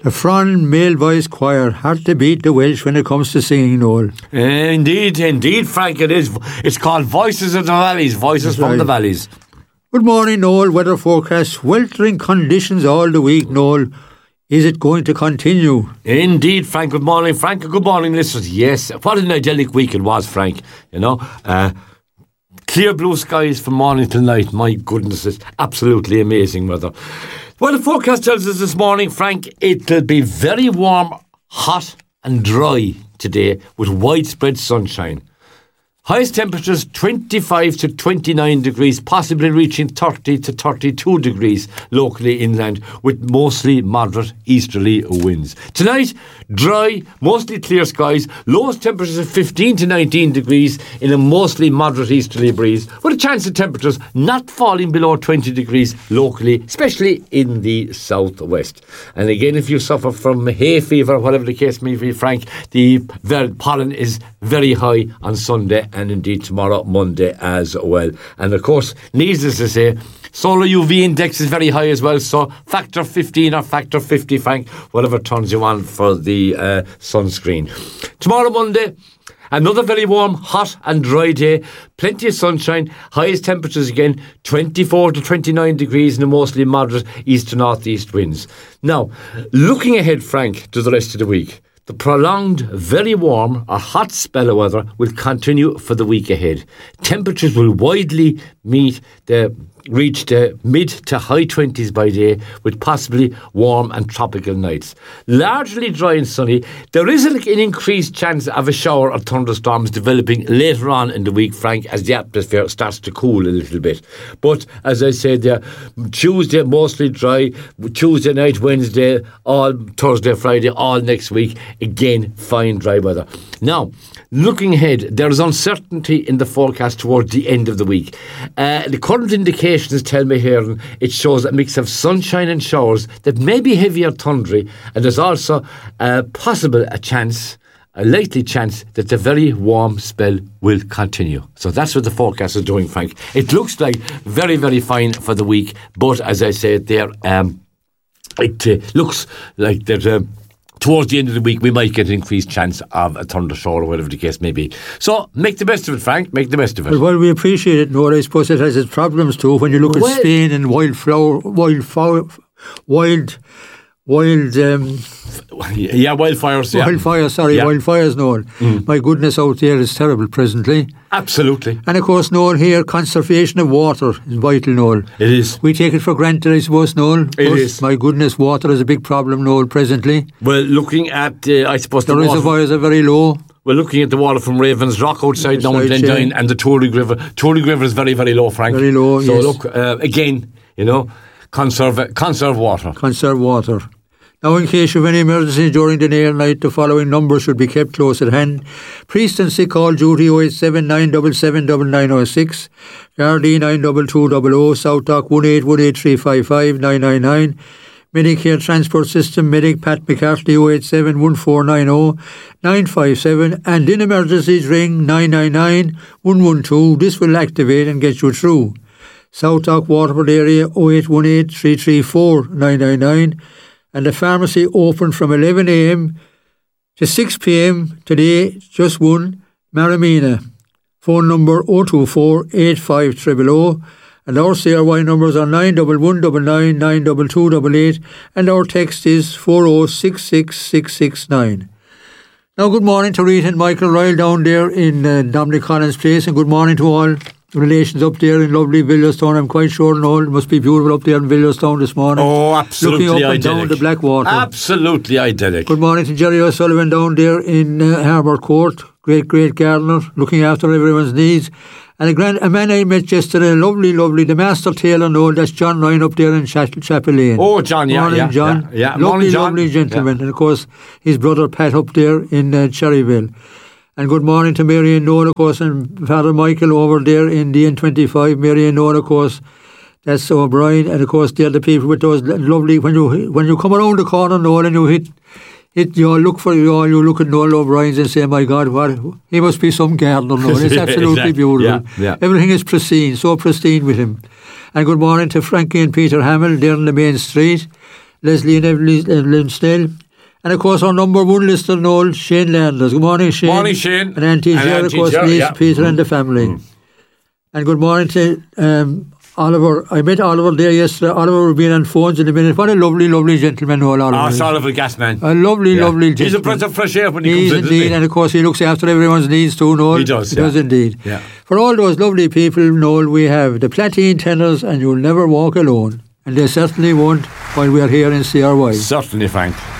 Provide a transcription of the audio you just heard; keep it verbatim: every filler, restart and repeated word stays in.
A Fron male voice choir, hard to beat the Welsh when it comes to singing, Noel. Uh, indeed, indeed, Frank, it is. It's called Voices of the Valleys, Voices That's from right. the Valleys. Good morning, Noel. Weather forecast, sweltering conditions all the week, Noel. Is it going to continue? Indeed, Frank. Good morning, Frank. Good morning, listeners. Yes, what an idyllic week it was, Frank. You know, uh, clear blue skies from morning till night. My goodness, it's absolutely amazing weather. Well, the forecast tells us this morning, Frank, it'll be very warm, hot and dry today with widespread sunshine. Highest temperatures twenty-five to twenty-nine degrees, possibly reaching thirty to thirty-two degrees locally inland with mostly moderate easterly winds. Tonight, dry, mostly clear skies, lowest temperatures of fifteen to nineteen degrees in a mostly moderate easterly breeze, with a chance of temperatures not falling below twenty degrees locally, especially in the southwest. And again, if you suffer from hay fever, whatever the case may be, Frank, the pollen is very high on Sunday and indeed tomorrow, Monday as well. And of course, needless to say, solar U V index is very high as well, so factor fifteen or factor fifty, Frank, whatever turns you on for the uh, sunscreen. Tomorrow, Monday, another very warm, hot and dry day. Plenty of sunshine. Highest temperatures again, twenty-four to twenty-nine degrees in a mostly moderate east to northeast winds. Now, looking ahead, Frank, to the rest of the week, the prolonged, very warm or hot spell of weather will continue for the week ahead. Temperatures will widely meet the reach the mid to high twenties by day with possibly warm and tropical nights. Largely dry and sunny. There is an increased chance of a shower or thunderstorms developing later on in the week, Frank, as the atmosphere starts to cool a little bit. But as I said there, Tuesday mostly dry, Tuesday night, Wednesday, all Thursday, Friday, all next week, again fine dry weather. Now, looking ahead, there is uncertainty in the forecast towards the end of the week. Uh, the current indications tell me here, and it shows a mix of sunshine and showers that may be heavy or thundery, and there's also a possible a chance, a likely chance that the very warm spell will continue. So that's what the forecast is doing, Frank. It looks like very, very fine for the week, but as I said there, um, it uh, looks like there's a towards the end of the week, we might get an increased chance of a thunder shower or whatever the case may be. So, make the best of it, Frank. Make the best of it. Well, while we appreciate it, Noel, I suppose it has its problems too. When you look well, at Spain and wildflower, wild, wild, wild, um, yeah, wildfires. Yeah. Wildfires, sorry, yeah. wildfires, Noel. Mm. My goodness, out there is terrible presently. Absolutely. And of course, Noel, here, conservation of water is vital, Noel. It is. We take it for granted, I suppose, Noel. It but is. My goodness, water is a big problem, Noel, presently. Well, looking at, uh, I suppose, the, the reservoirs are very low. We're looking at the water from Ravens Rock outside now in Glendine and the Tourig River. Tourig River is very, very low, Frank. Very low, so yes. look, uh, again, you know, conserve conserve water. Conserve water. Now, in case you have any emergency during the day or night, the following numbers should be kept close at hand. Priest and sick call duty oh eight seven nine seven seven nine nine oh six, Gardaí nine two two zero zero, South Dock one eight one eight three five five nine nine nine, Medicare Transport System, Medic Pat McCarthy oh eight seven one four nine oh nine five seven, and in emergencies ring nine nine nine one one two. This will activate and get you through. South Dock Waterford area oh eight one eight three three four nine nine nine. And the pharmacy open from eleven a.m. to six p.m. today, just one, Maramina. Phone number oh two four eight five zero zero zero. And our C R Y numbers are nine one one nine nine, nine two two eight eight. And our text is four oh six six six six nine. Now, good morning to Rita and Michael Ryle down there in uh, Dominic Collins Place. And good morning to all relations up there in lovely Villiers-Town. I'm quite sure, Noel, it must be beautiful up there in Villiers-Town this morning. Oh, absolutely Looking up idyllic. and down the Blackwater. Absolutely idyllic. Good morning to Jerry O'Sullivan down there in uh, Harbour Court. Great, great gardener, looking after everyone's needs. And a, grand, a man I met yesterday, lovely, lovely, the master tailor, Noel, that's John Ryan up there in Ch- Chapel Lane. Oh, John, yeah, morning, yeah, John. yeah, yeah. Lovely, Morning, John. lovely gentleman. Yeah. And of course, his brother Pat up there in uh, Cherryville. And good morning to Mary and Noel, of course, and Father Michael over there in the N twenty-five. Mary and Noel, of course, that's O'Brien. And of course, the other people with those lovely, when you when you come around the corner, Noel, and you hit, hit you all look for you all, you look at Noel O'Brien's and say, my God, what, he must be some gardener, Noel. It's absolutely exactly. beautiful. Yeah, yeah. Everything is pristine, so pristine with him. And good morning to Frankie and Peter Hamill there on the main street. Leslie and Evelyn, Evelyn Snell. And of course, our number one listener, Noel, Shane Landers. Good morning, Shane. Morning, Shane. And Auntie And Ger, of Auntie course, Ger, Lisa, yeah. Peter, Mm. and the family. Mm. And good morning to um, Oliver. I met Oliver there yesterday. Oliver will be on phones in a minute. What a lovely, lovely gentleman, Noel Oliver. Ah, is. Oliver Gasman. A lovely, Yeah. lovely gentleman. He's a breath of fresh air when he He is comes in, indeed, isn't and of course he looks after everyone's needs too, Noel. He does, He yeah. does indeed. Yeah. For all those lovely people, Noel, we have the Platine Tenors and You'll Never Walk Alone. And they certainly won't while we are here in C R Y. he? Certainly, Frank.